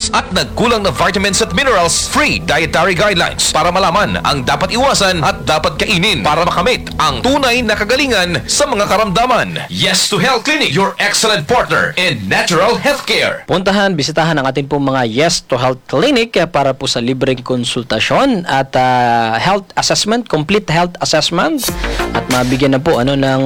minerals at nagkulang na vitamins at minerals, free dietary guidelines para malaman ang dapat iwasan at dapat kainin para makamit ang tunay na kagalingan sa mga karamdaman. Yes to Health Clinic, your excellent partner in natural healthcare. Puntahan, bisitahan ang ating pong mga Yes to Health Clinic para po sa libreng konsultasyon at health assessment, complete health assessment, at mabigyan na po ng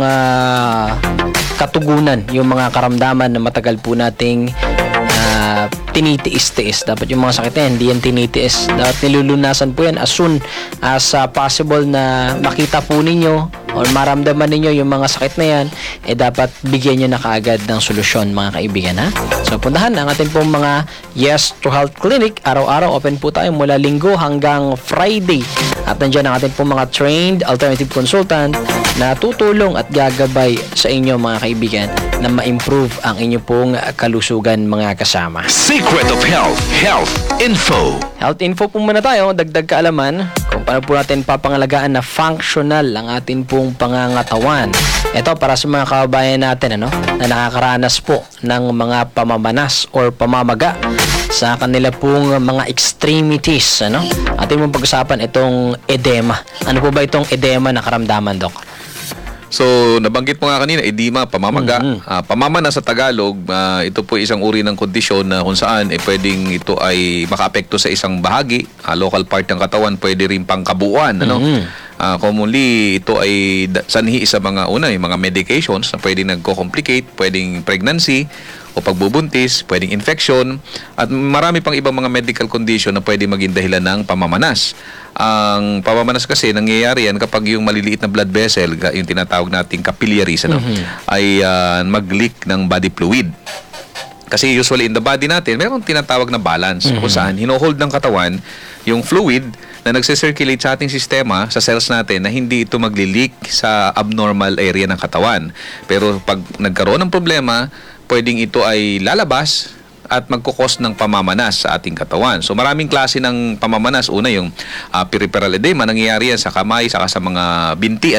katugunan yung mga karamdaman na matagal po nating tinitiis-tiis. Dapat yung mga sakit na hindi yan tinitiis. Dapat nilulunasan po yan as soon as possible na makita po ninyo or maramdaman ninyo yung mga sakit na yan, dapat bigyan nyo na kaagad ng solusyon, mga kaibigan, ha? So, puntahan ang ating pong mga Yes to Health Clinic. Araw-araw, open po tayo mula Linggo hanggang Friday. At nandiyan ang ating pong mga trained alternative consultant na tutulong at gagabay sa inyo, mga kaibigan, na ma-improve ang inyo pong kalusugan, mga kasama. Secret of Health, Health Info. Health info po muna tayo, dagdag kaalaman kung paano po natin papangalagaan na functional ang atin pong pangangatawan. Ito para sa mga kababayan natin na nakakaranas po ng mga pamamanas or pamamaga sa kanila pong mga extremities. Atin mong pag-usapan itong edema. Ano po ba itong edema na karamdaman, Dok? So, nabanggit mo nga kanina, edema, pamamaga. Pamamana sa Tagalog, ito po isang uri ng kondisyon na kung saan pwedeng ito ay makaapekto sa isang bahagi, local part ng katawan, pwede rin pangkabuuan. Commonly, ito ay sanhi sa mga mga medications na pwedeng nagko-complicate, pwedeng pregnancy o pagbubuntis, pwedeng infection, at marami pang ibang mga medical condition na pwedeng maging dahilan ng pamamanas. Ang pamamanas kasi nangyayari yan kapag yung maliliit na blood vessel, yung tinatawag nating capillaries, ay mag-leak ng body fluid. Kasi usually in the body natin, meron tinatawag na balance kung saan hinohold ng katawan yung fluid na nagse-circulate sa ating sistema, sa cells natin, na hindi ito magli-leak sa abnormal area ng katawan. Pero pag nagkaroon ng problema, pwedeng ito ay lalabas at magkukos ng pamamanas sa ating katawan. So maraming klase ng pamamanas. Una yung peripheral edema, nangyayari yan sa kamay, saka sa mga binti,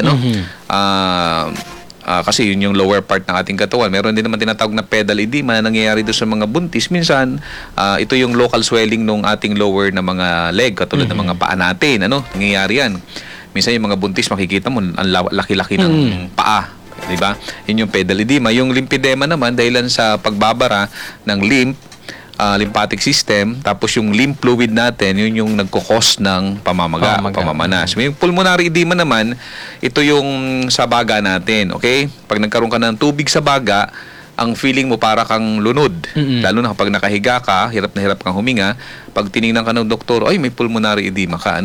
kasi yun yung lower part ng ating katawan. Meron din naman tinatawag na pedal edema na nangyayari doon sa mga buntis. Minsan, ito yung local swelling ng ating lower na mga leg, katulad ng mga paa natin. Nangyayari yan. Minsan yung mga buntis, makikita mo, ang laki-laki ng paa. Diba? Yun yung pedal edema. Yung lymphedema naman, dahilan sa pagbabara ng lymphatic system, tapos yung lymph fluid natin, yun yung nagkukos ng pamamanas. Yung pulmonary edema naman, ito yung sa baga natin, okay? Pag nagkaroon ka ng tubig sa baga, ang feeling mo para kang lunod. Lalo na kapag nakahiga ka, hirap na hirap kang huminga, pag tinignan ka ng doktor, ay may pulmonary edema ka,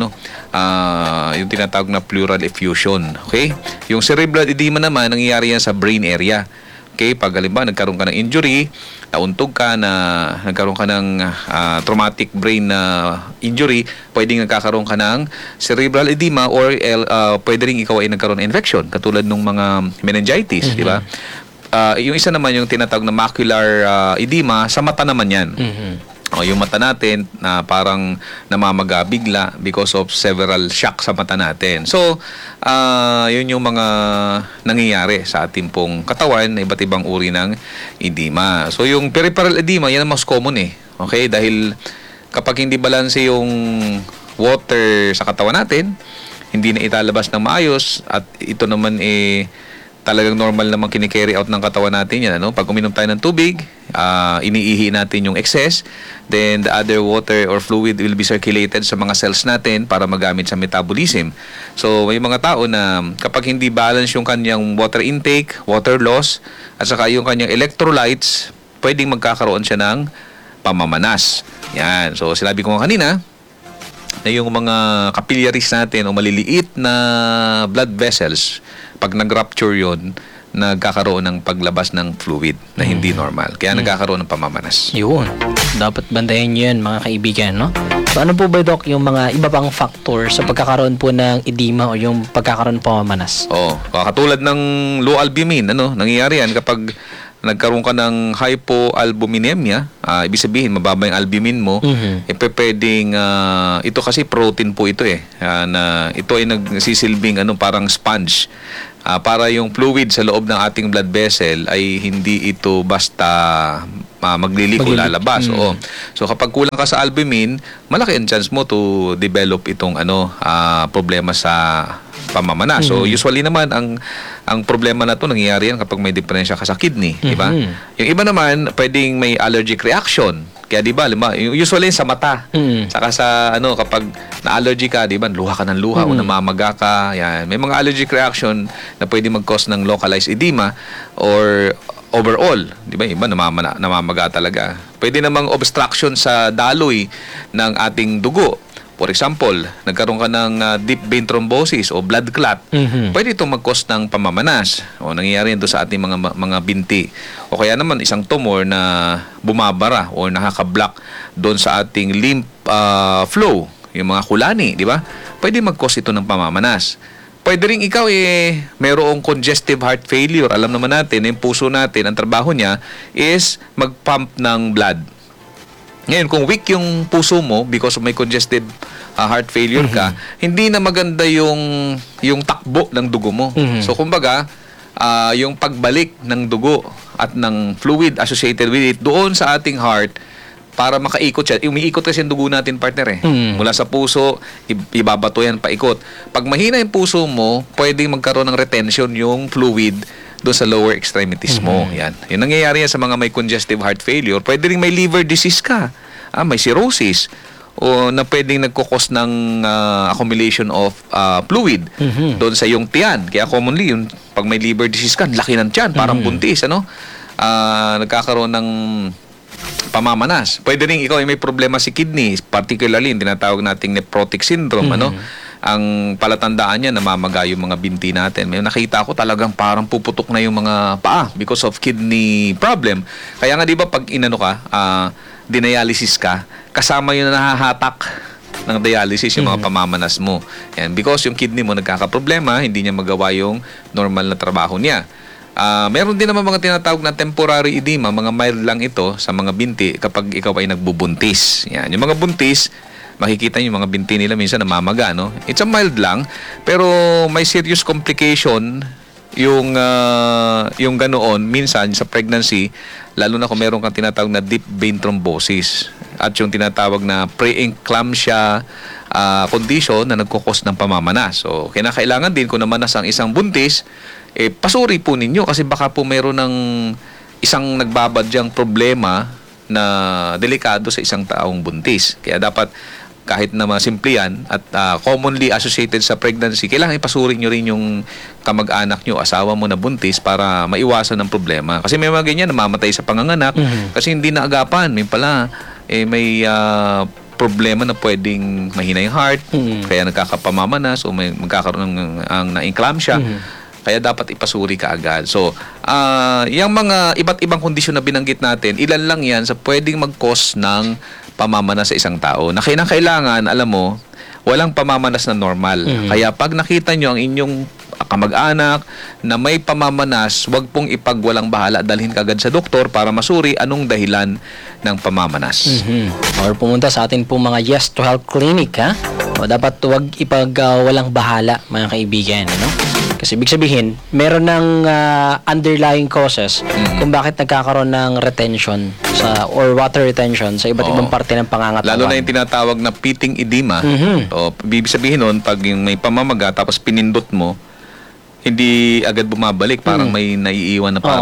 yung tinatawag na pleural effusion, okay? Yung cerebral edema naman, nangyayari yan sa brain area. Okay, pag halimbawa nagkaroon ka ng injury, nauntog ka, nagkaroon ka ng traumatic brain injury, pwedeng nagkakaroon ka ng cerebral edema or pwede rin ikaw ay nagkaroon ng infection, katulad ng mga meningitis, di ba? Yung isa naman yung tinatawag na macular edema, sa mata naman yan. Yung mata natin na parang namamaga bigla because of several shock sa mata natin. So, yun yung mga nangyayari sa ating pong katawan na iba't ibang uri ng edema. So, yung peripheral edema, yan ang mas common Okay? Dahil kapag hindi balanse yung water sa katawan natin, hindi na italabas ng maayos, at ito naman talagang normal namang kini-carry out ng katawan natin yan. Pag uminom tayo ng tubig, iniihi natin yung excess, then the other water or fluid will be circulated sa mga cells natin para magamit sa metabolism. So, may mga tao na kapag hindi balance yung kanyang water intake, water loss, at saka yung kanyang electrolytes, pwedeng magkakaroon siya ng pamamanas. Yan. So, sinabi ko kanina, na yung mga capillaries natin o maliliit na blood vessels, pag nag-rupture yun, nagkakaroon ng paglabas ng fluid na hindi normal. Kaya nagkakaroon ng pamamanas. Yun. Dapat bantayan nyo yan, mga kaibigan, So, ano po ba, Doc, yung mga iba pang factor sa pagkakaroon po ng edema o yung pagkakaroon ng pamamanas? Katulad ng low albumin, nangyayari yan kapag nagkaroon ka ng hypoalbuminemia, ibig sabihin mababa yung albumin mo, pwedeng ito kasi protein po ito na ito ay nagsisilbing parang sponge para yung fluid sa loob ng ating blood vessel ay hindi ito basta magliliko, Magliliko. lalabas. Oo. So kapag kulang ka sa albumin, malaki ang chance mo to develop itong problema sa pamamanas. So usually naman ang problema na to nangyayari yan kapag may diferensya ka sa kidney, di ba? Yung iba naman pwedeng may allergic reaction. Kaya di ba, usually sa mata. Saka sa kapag na-allergy ka, di ba, luha ka ng luha o namamaga ka. Yan. May mga allergic reaction na pwede mag-cause ng localized edema or overall, di ba, iba namamaga talaga. Pwede namang obstruction sa daloy ng ating dugo. For example, nagkaroon ka ng deep vein thrombosis o blood clot, pwede itong mag-cause ng pamamanas o nangyayari ito sa ating mga binti. O kaya naman isang tumor na bumabara o nakaka-block doon sa ating lymph flow, yung mga kulani, di ba? Pwede mag-cause ito ng pamamanas. Pwede rin ikaw mayroong congestive heart failure. Alam naman natin, yung puso natin, ang trabaho niya is mag-pump ng blood. Ngayon, kung weak yung puso mo because of may congestive heart failure ka, hindi na maganda yung takbo ng dugo mo. So, kumbaga, yung pagbalik ng dugo at ng fluid associated with it doon sa ating heart, para makaikot siya. Umiikot kasi yung dugo natin, partner Mula sa puso, ibabato yan paikot. Pag mahina yung puso mo, pwedeng magkaroon ng retention yung fluid doon sa lower extremities mo. Yan. Yung nangyayari yan sa mga may congestive heart failure, pwede rin may liver disease ka. May cirrhosis. O na pwedeng nagkukos ng accumulation of fluid doon sa iyong tiyan. Kaya commonly, yung pag may liver disease ka, laki ng tiyan, parang buntis. Nagkakaroon ng pamamanas. Pwede rin ikaw ay may problema si kidney, particularly yung tinatawag nating nephrotic syndrome, ang palatandaan niya, namamaga yung mga binti natin. May nakita ko talagang parang puputok na yung mga paa because of kidney problem. Kaya nga, di ba, pag dinialysis ka, kasama yung nahahatak ng dialysis yung mga pamamanas mo. And because yung kidney mo nagkakaproblema, hindi niya magawa yung normal na trabaho niya. Meron din naman mga tinatawag na temporary edema, mga mild lang ito sa mga binti kapag ikaw ay nagbubuntis. Yan. Yung mga buntis, makikita niyo yung mga binti nila minsan namamaga, no? It's a mild lang, pero may serious complication yung ganoon minsan sa pregnancy, lalo na kung meron kang tinatawag na deep vein thrombosis at yung tinatawag na preeclampsia condition na nagkukos ng pamamanas. So, kinakailangan din kung namanas ang isang buntis, pasuri po ninyo kasi baka po meron ng isang nagbabadyang problema na delikado sa isang taong buntis. Kaya dapat kahit na simple yan at commonly associated sa pregnancy, kailangan ipasuri nyo rin yung kamag-anak nyo, asawa mo na buntis para maiwasan ng problema. Kasi may mga ganyan, namamatay sa panganganak kasi hindi naagapan. May pala, may problema na pwedeng mahina yung heart, kaya nagkakapamamanas o may magkakaroon ng na-eclampsia. Kaya dapat ipasuri ka agad. So, yung mga iba't ibang kondisyon na binanggit natin, ilan lang yan sa pwedeng mag-cause ng pamamanas sa isang tao. Na kailangan, alam mo, walang pamamanas na normal. Kaya pag nakita nyo ang inyong kamag-anak na may pamamanas, huwag pong ipagwalang bahala, dalhin kagad sa doktor para masuri anong dahilan ng pamamanas. Or pumunta sa atin pong mga Yes to Health Clinic, ha? O dapat huwag walang bahala, mga kaibigan, ano? Kasi ibig sabihin, meron ng underlying causes kung bakit nagkakaroon ng retention or water retention sa iba't ibang parte ng pangangatawan. Lalo na yung tinatawag na pitting edema. O, ibig sabihin nun, pag yung may pamamaga tapos pinindot mo, hindi agad bumabalik. Parang may naiiwan na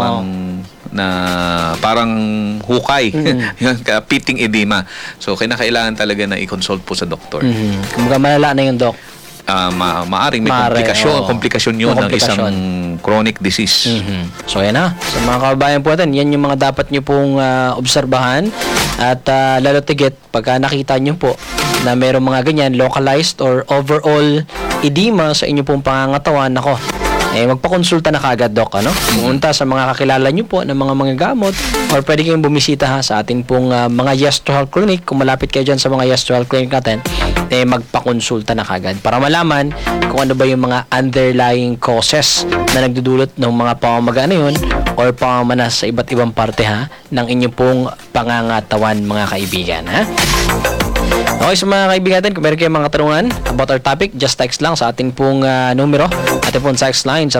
parang hukay. Pitting edema. So, kailangan talaga na i-consult po sa doktor. Kumbaga malala na yung doc. Maaring may komplikasyon yun ng isang chronic disease. So yan na. So mga kababayan po natin, yan yung mga dapat nyo pong obserbahan at lalo tigit pagka nakita nyo po na mayroong mga ganyan localized or overall edema sa inyo pong pangangatawan, nako, magpakonsulta na kagad, Doc, ano? Pumunta sa mga kakilala nyo po ng mga gamot or pwede kayong bumisita sa ating pong mga Yes to Health Clinic. Kung malapit kayo dyan sa mga Yes to Health Clinic natin, magpakonsulta na kagad para malaman kung ano ba yung mga underlying causes na nagdudulot ng mga pamamaga na yun or pamamanas sa iba't ibang parte ng inyong pong pangangatawan, mga kaibigan, ha? Okay, so mga kaibigan natin, kung meron kayong mga katanungan about our topic, just text lang sa ating pong numero. Ating pong text line,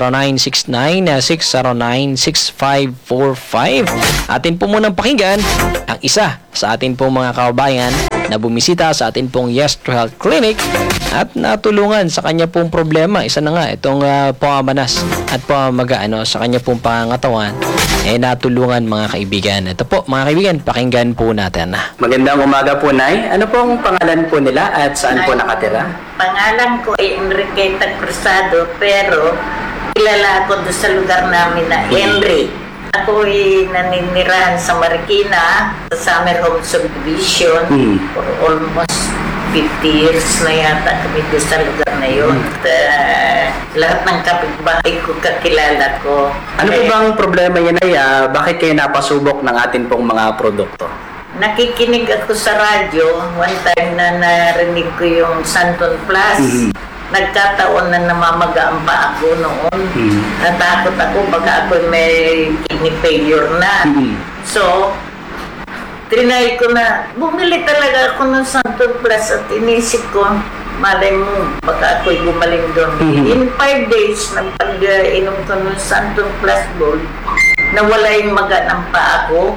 0969-609-6545. Atin po munang pakinggan ang isa sa atin pong mga kababayan na bumisita sa atin pong Yes to Health Clinic at natulungan sa kanya pong problema. Isa na nga, itong pamamanas at pamamaga sa kanya pong pangangatawan, natulungan mga kaibigan. Ito po, mga kaibigan, pakinggan po natin. Magandang umaga po, Nay. Ano pong pangalan po nila at saan po nakatira? Pangalan ko ay Enriqueta Cruzado, pero kilala ako doon sa lugar namin na Henry. Ako ay naninirahan sa Marikina, sa Summer Home Subdivision, for almost 50 years na yata kami doon sa lugar na yun. At, lahat ng kapitbahay ko kakilala ko. Ano po bang problema niya, Nay? Bakit kayo napasubok ng atin pong mga produkto? Nakikinig ako sa radyo. One time na narinig ko yung Santon Plus. Nagkataon na namamaga ang paa ko noon. Natakot ako baka ako may kidney failure na. So, trinay ko na, bumili talaga ako ng Santon Plus at inisip ko, malay mo, baka ako'y gumaling doon. In 5 days, pag-inom ko ng Santon Plus Gold, nawala yung maga ng paa ko.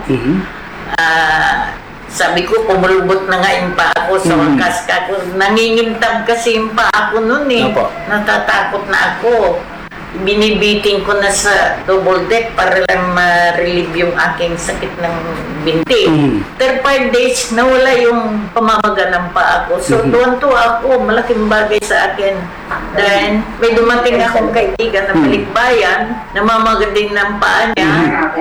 Sabi ko, pumulubot na nga yung paa ko sa wakas ka ko. Nangingintab kasi yung paa ko noon eh. Opo. Natatakot na ako. Binibiting ko na sa double deck para lang ma-relieve yung aking sakit ng binti. After 5 days, nawala yung pamamaga ng paa ko. So, tuwan-tuwa ako. Malaking bagay sa akin. Then, may dumating akong kaibigan na balikbayan. Namamaga din ng paa niya.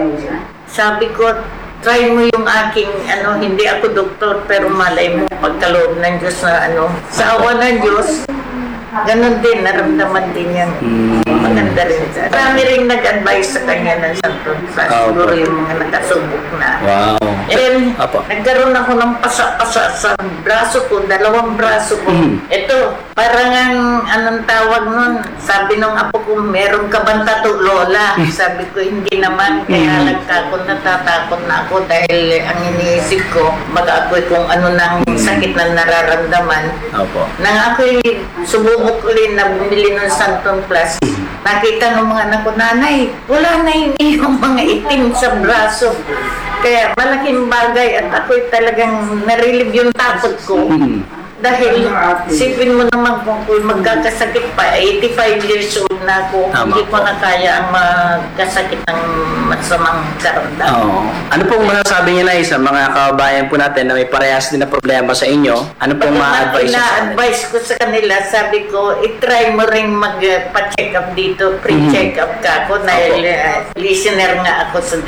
Sabi ko, try mo yung aking, hindi ako doktor, pero malay mo, pagkaloob ng Diyos na sa awa ng Diyos, ganun din, naramdaman din yan. Maganda rin siya. Marami rin nag-advise sa kanya ng Santon Plus. Siguro yung mga nakasubok na. Wow. And Apo. nagkaroon ako ng pasa-pasa sa braso ko, 2 braso ko. Ito, parang anong tawag nun, sabi nung apo ko, meron ka bang tattoo, Lola? Sabi ko, hindi naman, kaya lang ako natatakot na ako dahil ang iniisip ko, baka ako'y kung ano nang sakit na nararamdaman. Opo. Nang ako'y sububok ulit na bumili ng Santon Plus, nakita ng mga anak ko, nanay, wala na yung mga itim sa braso. Kaya malaking bagay at ako'y talagang narelieve yung takot ko. Dahil sipin mo naman kung magkakasakit pa, 85 years old na ako, Tama hindi ko po. na kaya ang magkasakit ng masamang karamdaman. Oo. Ano pong masasabi niya, Nay, sa mga kababayan po natin na may parehas din na problema sa inyo? Ano pong ma-advise niyo sa kanila? Ina-advise ko sa kanila, sabi ko, itry mo rin magpa-check up dito, pre-check up ka ako, dahil listener nga ako sa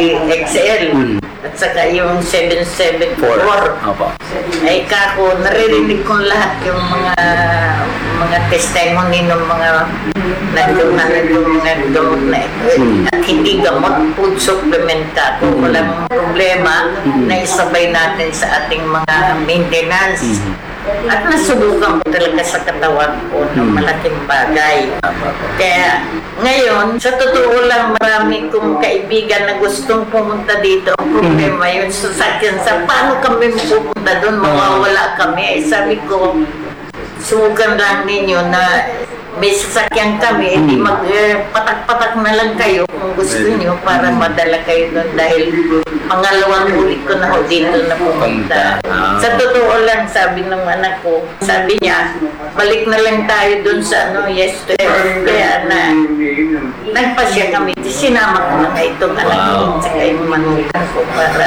DCXL, at saka yung 774. Opo. Ay kako, naririnig kong lahat yung mga testimony ng mga nagdumanan yung mga gamot na ito. At hindi gamot, food supplement ka. Kung walang problema, na isabay natin sa ating mga maintenance. At nasubukan ko talaga sa katawan ko ng malaking bagay. Kaya ngayon, sa totoo lang, marami kong kaibigan na gustong pumunta dito. Ang problema yun sa sakyan. Sa paano kami pupunta doon, mawawala kami. Sabi ko, subukan lang ninyo na may sasakyan kami, hindi patak-patak na lang kayo kung gusto nyo para madala kayo doon dahil pangalawang ulit ko na ho dito na pumunta. Sa totoo lang, sabi ng anak ko, sabi niya, balik na lang tayo doon sa Yes to Health. Kaya nagpasya kami, sinama ko na nga itong anak ko, saka yung manukan ko para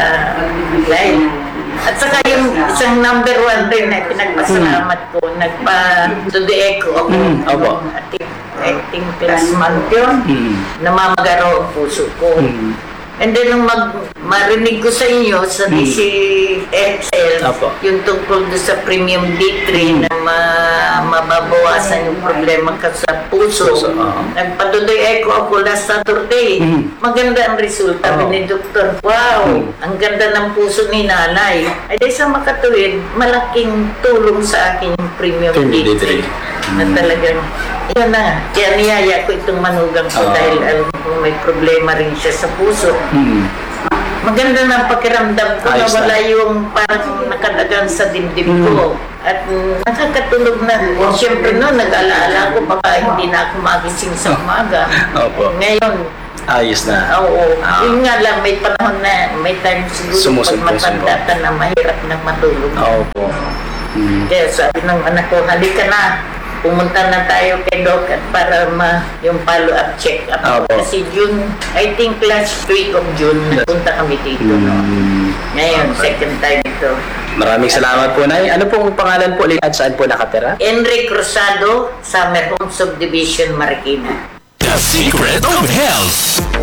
at saka yung isang number 1 rin na pinagpasalamat ko, nagpa-to-the echo ako. Opo. Ating plasma yun. Namamagaro ang puso ko. And then nung marinig ko sa inyo sa DCXL, yung tungkol doon sa Premium D3 na mababawasan yung problema ka sa puso. Nagpatuloy ko ako last Saturday. Maganda ang resulta ni Doktor. Wow! Ang ganda ng puso ni nanay. Ay di sa makatuwid, malaking tulong sa akin yung Premium D3. Na talagang, yun na nga. Kaya niyaya ko itong manugang ko dahil alam ko may problema rin siya sa puso. maganda ng pakiramdam ko na Ayos na. wala yung parang nakadagan sa dibdib ko. At nakakatulog na. Siyempre no, nag-alaala ko baka hindi na ako magising sa umaga. Opo. Ngayon, Ayos na. oo. Yun nga lang, may panahon na, may time siguro pag matanda ka na mahirap na matulog. Opo. Kaya sabi ng anak ko, halika na. Pumunta na tayo kay Doc at para yung follow-up check-up. Opo. Kasi June, I think last week of June, napunta kami dito. No? Ngayon, second time ito. Maraming salamat po, Nay. Ano pong pangalan po ulit at saan po nakatira? Enrique Cruzado, Summer Home Subdivision, Marikina. The Secret of Health.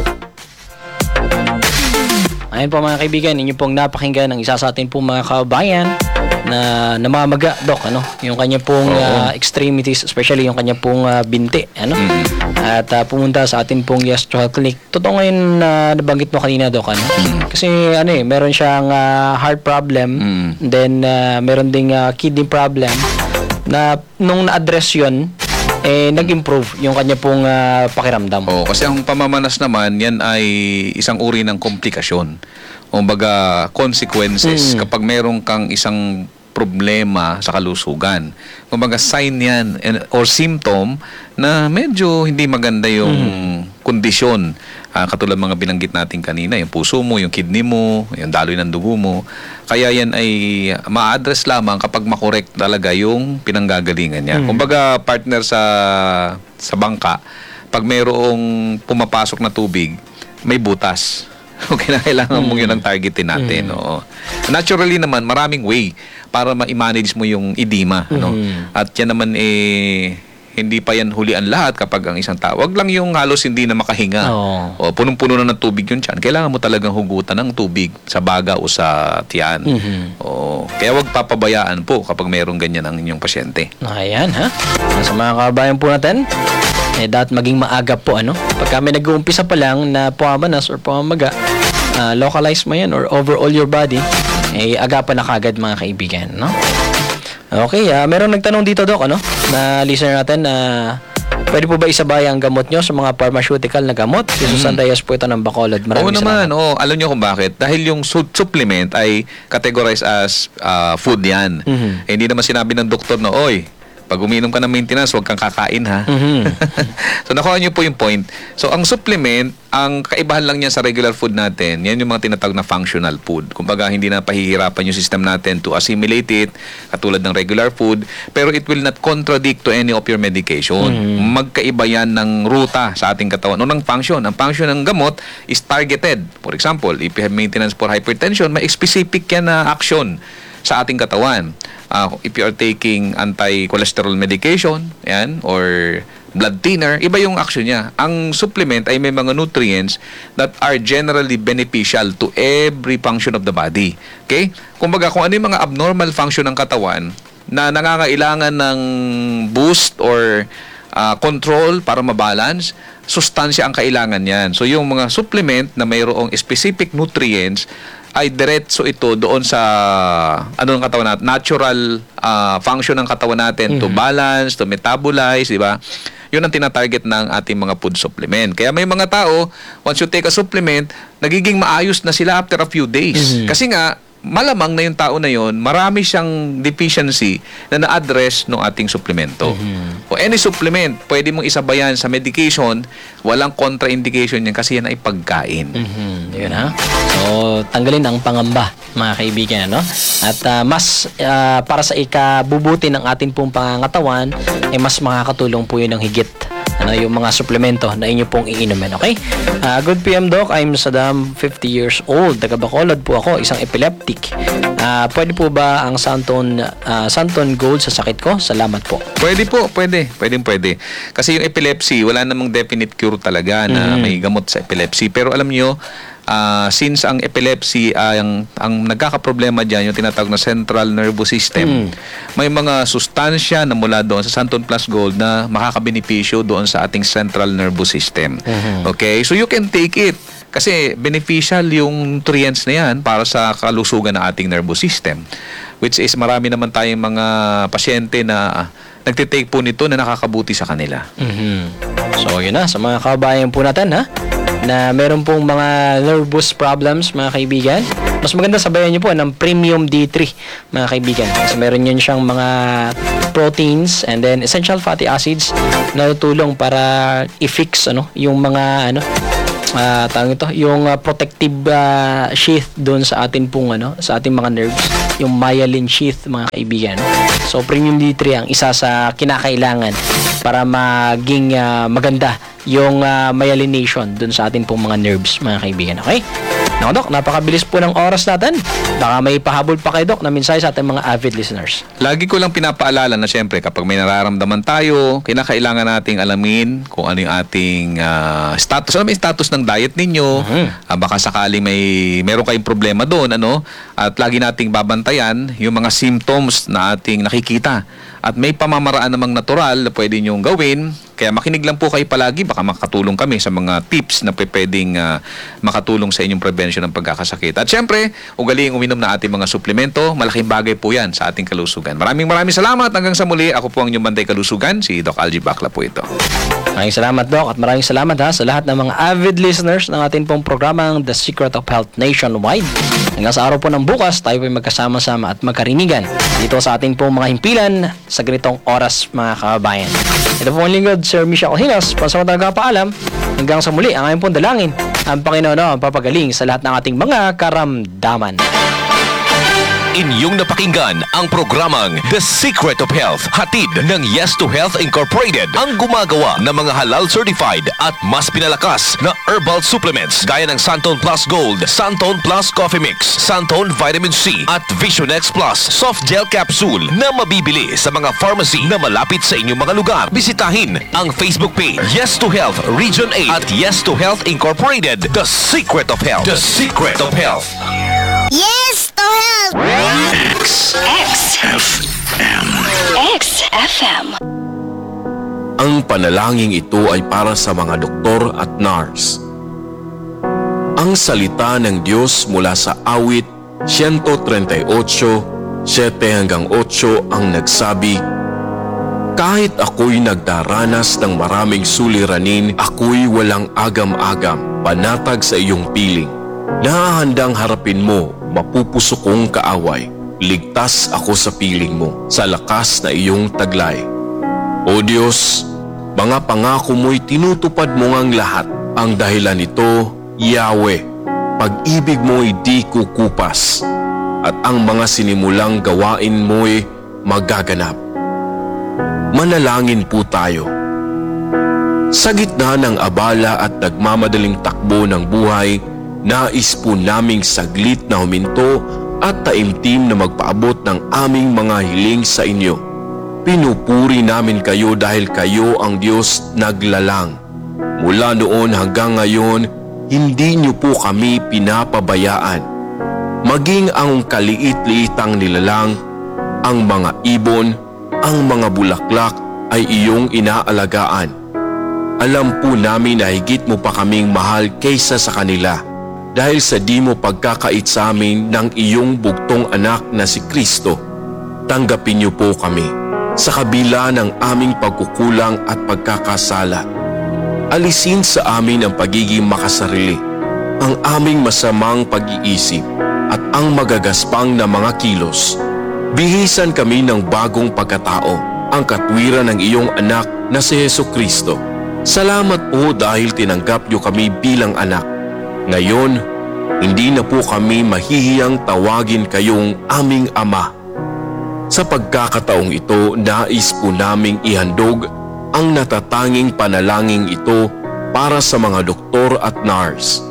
Ayun po mga kaibigan, inyo pong napakinggan ng isa sa atin pong mga kabayan na namamaga, Doc, ano? Yung kanya pong extremities, especially yung kanya pong binti, ano? At pumunta sa atin pong Yes to Health Clinic. Totoo ngayon na nabanggit mo kanina, Doc, ano? Kasi ano meron siyang heart problem, then meron ding kidney problem na nung na-address yun, nag-improve yung kanya pong pakiramdam. Oo, kasi ang pamamanas naman, yan ay isang uri ng komplikasyon. O baga, consequences kapag meron kang isang problema sa kalusugan. Kumbaga, sign yan or symptom na medyo hindi maganda yung kondisyon. Katulad mga binanggit natin kanina, yung puso mo, yung kidney mo, yung daloy ng dugo mo. Kaya yan ay ma-address lamang kapag makorek talaga yung pinanggagalingan niya. Kumbaga, partner sa bangka, pag mayroong pumapasok na tubig, may butas. Okay na, kailangan mo yun ang targetin natin. Oo. Naturally naman, maraming way para ma-manage mo yung edema. Ano? At yan naman hindi pa yan hulian lahat kapag ang isang tao. Wag lang yung halos hindi na makahinga. O punong-puno na ng tubig yun dyan. Kailangan mo talagang hugutan ng tubig sa baga o sa tiyan. Kaya wag papabayaan po kapag mayroong ganyan ang inyong pasyente. Ayan, ha? Sa mga kabayan po natin, dapat maging maagap po, ano? Pagka may nag-uumpisa pa lang na pumamanas or pumamaga, localize mo yan or overall your body, agapan na kagad mga kaibigan, no? Okay, meron nagtanong dito, Doc, ano? Na listener natin na pwede po ba isabay ang gamot nyo sa mga pharmaceutical na gamot? Si Susan Reyes po ito ng Bacolod. Oo naman, alam nyo kung bakit. Dahil yung supplement ay categorized as food yan. Hindi naman sinabi ng doktor na, oy, pag uminom ka ng maintenance, huwag kang kakain, ha? So, nakuha nyo po yung point. So, ang supplement, ang kaibahan lang niya sa regular food natin, yan yung mga tinatawag na functional food. Kumbaga, hindi na pahihirapan yung system natin to assimilate it, katulad ng regular food, pero it will not contradict to any of your medication. Magkaiba yan ng ruta sa ating katawan o ng function. Ang function ng gamot is targeted. For example, if you have maintenance for hypertension, may specific yan na action sa ating katawan. If you are taking anti-cholesterol medication, yan, or blood thinner, iba yung action niya. Ang supplement ay may mga nutrients that are generally beneficial to every function of the body. Okay? Kumbaga, kung ano yung mga abnormal function ng katawan na nangangailangan ng boost or control para mabalance, sustansya ang kailangan yan. So, yung mga supplement na mayroong specific nutrients ay diretso ito doon sa ng katawan natin, natural function ng katawan natin to balance, to metabolize, di ba? Yun ang tinatarget ng ating mga food supplement. Kaya may mga tao, once you take a supplement, nagiging maayos na sila after a few days. Kasi nga, malamang na yung tao na yon, marami siyang deficiency na na-address ng ating suplemento. O any supplement, pwede mong isabayan sa medication, walang contraindication yan kasi yan ay pagkain. Yun, ha? So, tanggalin ang pangamba, mga kaibigan, no? At mas para sa ikabubuti ng ating pong pangangatawan, mas makakatulong po yun ng higit. Yung mga suplemento na inyo pong iinumin, okay? Good PM, Doc. I'm Saddam, 50 years old. Taga Bacolod po ako, isang epileptic. Pwede po ba ang Santon Gold sa sakit ko? Salamat po. Pwede po, pwede. Pwede. Kasi yung epilepsy, wala namang definite cure talaga na may gamot sa epilepsy. Pero alam nyo, since ang epilepsy ang nagkakaproblema dyan, yung tinatawag na central nervous system, may mga sustansya na mula doon sa Santon Plus Gold na makakabenepisyo doon sa ating central nervous system. Okay? So you can take it kasi beneficial yung nutrients na yan para sa kalusugan ng ating nervous system, which is marami naman tayong mga pasyente na nagtitake po nito na nakakabuti sa kanila. So yun na, sa mga kabayan po natin, ha? na meron pong mga nervous problems, mga kaibigan, mas maganda sabayan nyo po ng Premium D3, mga kaibigan. Kasi meron yun siyang mga proteins and then essential fatty acids na tutulong para i-fix yung mga tawag ito, yung protective sheath doon sa atin pong sa ating mga nerves, yung myelin sheath, mga kaibigan. So Premium D3 ang isa sa kinakailangan para maging maganda yung myelination doon sa atin pong mga nerves, mga kaibigan. Okay? Naku, Dok, napakabilis po ng oras natin. Baka may pahabol pa kay Dok na mensahe sa ating mga avid listeners. Lagi ko lang pinapaalala na siyempre kapag may nararamdaman tayo, kinakailangan nating alamin kung ano yung ating status. Ano yung status ng diet ninyo? Baka sakaling meron kayong problema doon, at lagi nating babantayan yung mga symptoms na ating nakikita. At may pamamaraan namang natural na pwede nyong gawin. Kaya makinig lang po kayo palagi. Baka makatulong kami sa mga tips na pwedeng makatulong sa inyong prevention ng pagkakasakit. At syempre, ugaliing uminom na ating mga suplemento. Malaking bagay po yan sa ating kalusugan. Maraming salamat. Hanggang sa muli, ako po ang inyong bantay kalusugan. Si Doc Algie Bacla po ito. Maraming salamat, Doc, at maraming salamat sa lahat ng mga avid listeners ng ating pong programang The Secret of Health Nationwide. Hanggang sa araw po ng bukas, tayo po ay magkasama-sama at magkarinigan dito sa ating pong mga himpilan sa ganitong oras, mga kababayan. Ito po ang lingkod, Sir Michelle Hinos, pasamang paalam. Hanggang sa muli, ang aking pong dalangin, ang Panginoon ang papagaling sa lahat ng ating mga karamdaman. Inyong napakinggan ang programang The Secret of Health, hatid ng Yes to Health Incorporated, ang gumagawa ng mga halal certified at mas pinalakas na herbal supplements gaya ng Santon Plus Gold, Santon Plus Coffee Mix, Santon Vitamin C at Visionex Plus Soft Gel Capsule na mabibili sa mga pharmacy na malapit sa inyong mga lugar. Bisitahin ang Facebook page Yes to Health Region 8 at Yes to Health Incorporated, The Secret of Health. The Secret of Health. Yes to help! XFM. Ang panalangin ito ay para sa mga doktor at nurse. Ang salita ng Diyos mula sa awit 138, 7-8 ang nagsabi, kahit ako'y nagdaranas ng maraming suliranin, ako'y walang agam-agam, panatag sa iyong piling. Nahahandang harapin mo, mapupusok kong kaaway. Ligtas ako sa piling mo, sa lakas na iyong taglay. O Diyos, mga pangako mo'y tinutupad mo ngang lahat. Ang dahilan nito, Yahweh, pag-ibig mo'y di kukupas, at ang mga sinimulang gawain mo'y magaganap. Manalangin po tayo. Sa gitna ng abala at nagmamadaling takbo ng buhay, nais po naming saglit na huminto at taimtim na magpaabot ng aming mga hiling sa inyo. Pinupuri namin kayo dahil kayo ang Diyos naglalang. Mula noon hanggang ngayon, hindi niyo po kami pinapabayaan. Maging ang kaliit-liitang nilalang, ang mga ibon, ang mga bulaklak ay iyong inaalagaan. Alam po namin na higit mo pa kaming mahal kaysa sa kanila. Dahil sa di mo pagkakait sa amin ng iyong bugtong anak na si Kristo, tanggapin niyo po kami sa kabila ng aming pagkukulang at pagkakasala. Alisin sa amin ang pagiging makasarili, ang aming masamang pag-iisip at ang magagaspang na mga kilos. Bihisan kami ng bagong pagkatao, ang katwiran ng iyong anak na si Jesucristo. Salamat po dahil tinanggap niyo kami bilang anak. Ngayon, hindi na po kami mahihiyang tawagin kayong aming Ama. Sa pagkakataong ito, nais po naming ihandog ang natatanging panalangin ito para sa mga doktor at nurse.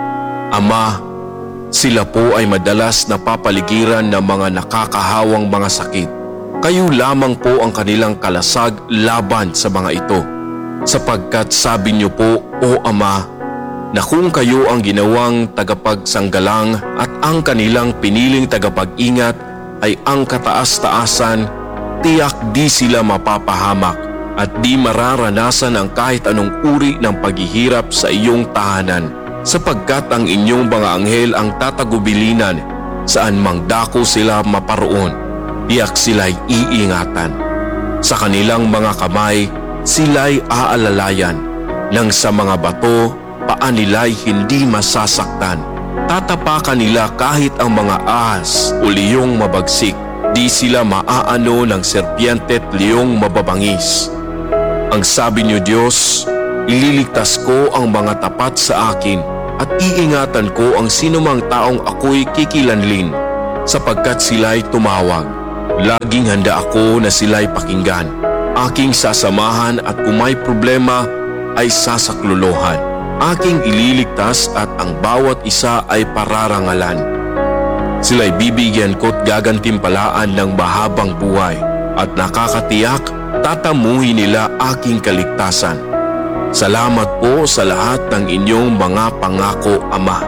Ama, sila po ay madalas napapaligiran ng mga nakakahawang mga sakit. Kayo lamang po ang kanilang kalasag laban sa mga ito. Sapagkat sabi niyo po, O Ama, na kung kayo ang ginawang tagapagsanggalang at ang kanilang piniling tagapag-ingat ay ang kataas-taasan, tiyak di sila mapapahamak at di mararanasan ang kahit anong uri ng paghihirap sa iyong tahanan, sapagkat ang inyong mga anghel ang tatagubilinan saan mang dako sila maparoon, tiyak sila'y iingatan. Sa kanilang mga kamay, sila'y aalalayan nang sa mga bato paa nila'y hindi masasaktan. Tatapakan nila kahit ang mga ahas o liyong mabagsik. Di sila maaano ng serpiente at liyong mababangis. Ang sabi niyo, Diyos, ililigtas ko ang mga tapat sa akin at iingatan ko ang sinumang taong ako'y kikilanlin sapagkat sila'y tumawag. Laging handa ako na sila'y pakinggan. Aking sasamahan at kung may problema ay sasaklolohan. Aking ililigtas at ang bawat isa ay pararangalan. Sila'y bibigyan ko't gagantimpalaan ng mahabang buhay at nakakatiyak tatamuhin nila aking kaligtasan. Salamat po sa lahat ng inyong mga pangako, Ama.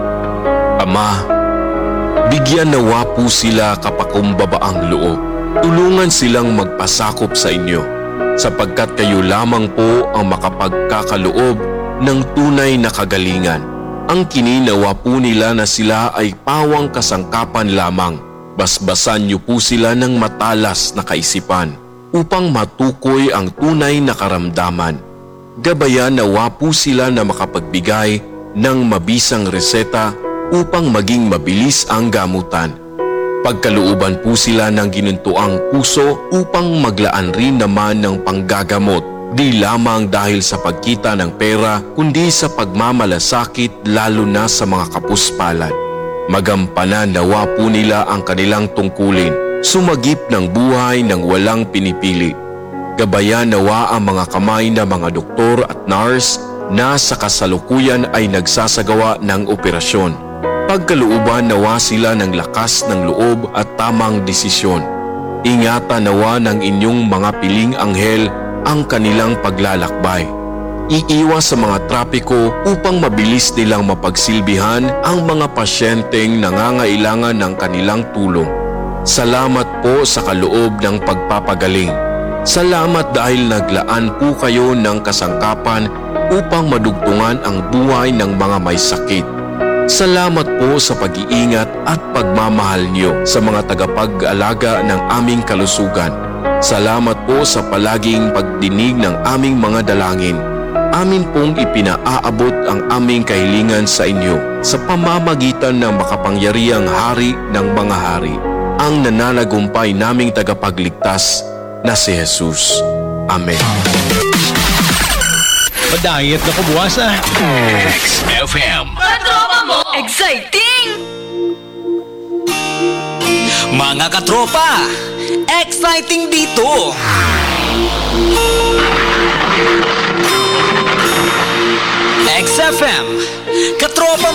Ama, bigyan nawa po sila kapakumbabaang loob. Tulungan silang magpasakop sa inyo sapagkat kayo lamang po ang makapagkakaloob ng tunay na kagalingan. Ang kininawa po nila na sila ay pawang kasangkapan lamang. Basbasan niyo po sila ng matalas na kaisipan upang matukoy ang tunay na karamdaman. Gabayan nawa po sila na makapagbigay ng mabisang reseta upang maging mabilis ang gamutan. Pagkalooban po sila ng ginuntuang puso upang maglaan rin naman ng panggagamot. Di lamang dahil sa pagkita ng pera, kundi sa pagmamalasakit lalo na sa mga kapuspalad. Magampanan nawa po nila ang kanilang tungkulin, sumagip ng buhay ng walang pinipili. Gabayan nawa ang mga kamay na mga doktor at nurse na sa kasalukuyan ay nagsasagawa ng operasyon. Pagkalooban nawa sila ng lakas ng loob at tamang desisyon. Ingatan nawa ng inyong mga piling anghel ang kanilang paglalakbay. Iiwas sa mga trapiko upang mabilis nilang mapagsilbihan ang mga pasyenteng nangangailangan ng kanilang tulong. Salamat po sa kaloob ng pagpapagaling. Salamat dahil naglaan po kayo ng kasangkapan upang madugtungan ang buhay ng mga may sakit. Salamat po sa pag-iingat at pagmamahal niyo sa mga tagapag-alaga ng aming kalusugan. Salamat po sa palaging pagdinig ng aming mga dalangin. Amin pong ipinaaabot ang aming kahilingan sa inyo sa pamamagitan ng makapangyarihang Hari ng mga hari, ang nananagumpay naming tagapagligtas na si Jesus. Amen. Madayat na kubuwas ah. XFM. Exciting! Mga katropa, exciting dito! XFM, katropa